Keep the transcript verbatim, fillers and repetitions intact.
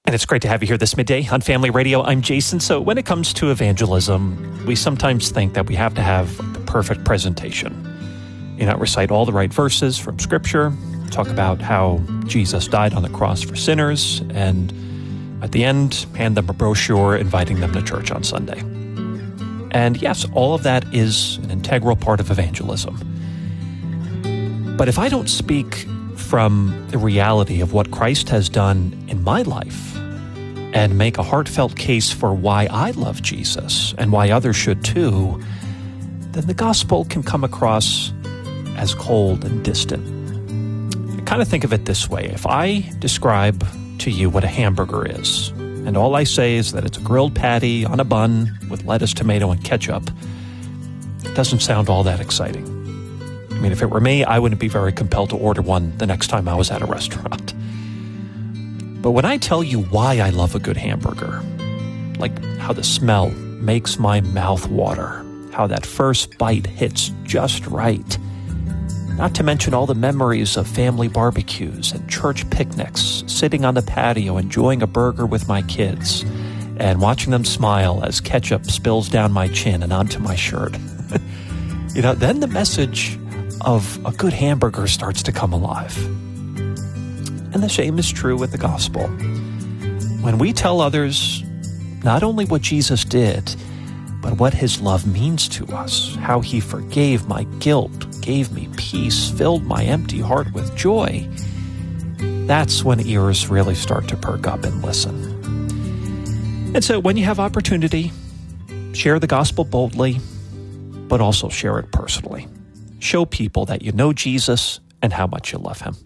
And it's great to have you here this midday on Family Radio. I'm Jason. So when it comes to evangelism, we sometimes think that we have to have the perfect presentation. You know, recite all the right verses from Scripture, talk about how Jesus died on the cross for sinners, and at the end, hand them a brochure inviting them to church on Sunday. And yes, all of that is an integral part of evangelism. But if I don't speak from the reality of what Christ has done in my life and make a heartfelt case for why I love Jesus and why others should too, then the gospel can come across as cold and distant. I kind of think of it this way. If I describe to you what a hamburger is, and all I say is that it's a grilled patty on a bun with lettuce, tomato, and ketchup, it doesn't sound all that exciting. I mean, if it were me, I wouldn't be very compelled to order one the next time I was at a restaurant. But when I tell you why I love a good hamburger, like how the smell makes my mouth water, how that first bite hits just right, not to mention all the memories of family barbecues and church picnics, sitting on the patio enjoying a burger with my kids, and watching them smile as ketchup spills down my chin and onto my shirt. You know, then the message of a good hamburger starts to come alive. And the same is true with the gospel. When we tell others not only what Jesus did, but what his love means to us, how he forgave my guilt, gave me peace, filled my empty heart with joy, that's when ears really start to perk up and listen. And so when you have opportunity, share the gospel boldly, but also share it personally. Show people that you know Jesus and how much you love him.